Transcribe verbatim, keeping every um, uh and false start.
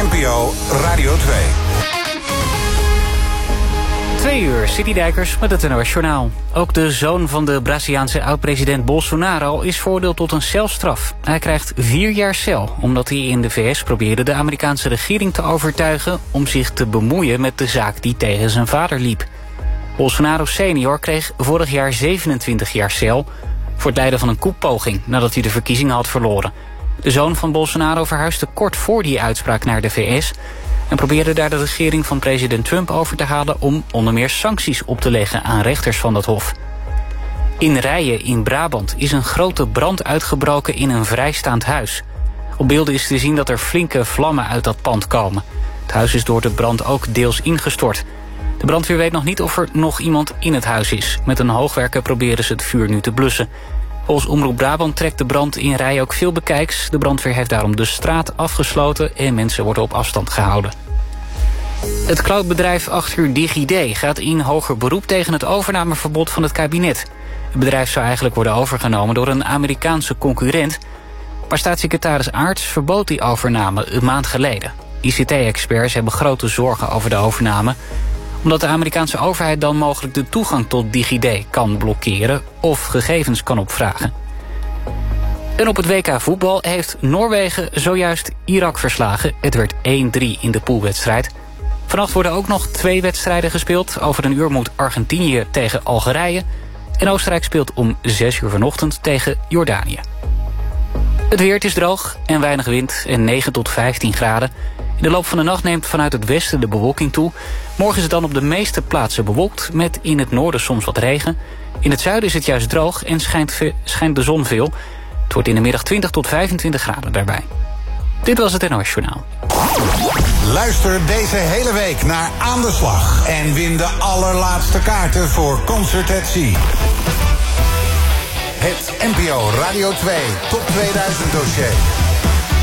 N P O Radio twee. Twee uur, Citydijkers met het N O S Journaal. Ook de zoon van de Braziliaanse oud-president Bolsonaro is veroordeeld tot een celstraf. Hij krijgt vier jaar cel, omdat hij in de V S probeerde de Amerikaanse regering te overtuigen om zich te bemoeien met de zaak die tegen zijn vader liep. Bolsonaro senior kreeg vorig jaar zevenentwintig jaar cel voor het leiden van een koepoging nadat hij de verkiezingen had verloren. De zoon van Bolsonaro verhuisde kort voor die uitspraak naar de V S en probeerde daar de regering van president Trump over te halen om onder meer sancties op te leggen aan rechters van dat hof. In Rijen in Brabant is een grote brand uitgebroken in een vrijstaand huis. Op beelden is te zien dat er flinke vlammen uit dat pand komen. Het huis is door de brand ook deels ingestort. De brandweer weet nog niet of er nog iemand in het huis is. Met een hoogwerker proberen ze het vuur nu te blussen. Volgens Omroep Brabant trekt de brand in Rijen ook veel bekijks. De brandweer heeft daarom de straat afgesloten en mensen worden op afstand gehouden. Het cloudbedrijf achter DigiD gaat in hoger beroep tegen het overnameverbod van het kabinet. Het bedrijf zou eigenlijk worden overgenomen door een Amerikaanse concurrent. Maar staatssecretaris Aarts verbood die overname een maand geleden. I C T-experts hebben grote zorgen over de overname, omdat de Amerikaanse overheid dan mogelijk de toegang tot DigiD kan blokkeren of gegevens kan opvragen. En op het W K voetbal heeft Noorwegen zojuist Irak verslagen. Het werd één drie in de poolwedstrijd. Vannacht worden ook nog twee wedstrijden gespeeld. Over een uur moet Argentinië tegen Algerije. En Oostenrijk speelt om zes uur vanochtend tegen Jordanië. Het weer, het is droog en weinig wind en negen tot vijftien graden. In de loop van de nacht neemt vanuit het westen de bewolking toe. Morgen is het dan op de meeste plaatsen bewolkt, met in het noorden soms wat regen. In het zuiden is het juist droog en schijnt, schijnt de zon veel. Het wordt in de middag twintig tot vijfentwintig graden daarbij. Dit was het N O S Journaal. Luister deze hele week naar Aan de Slag en win de allerlaatste kaarten voor Concert at Sea. Het N P O Radio twee Top tweeduizend dossier.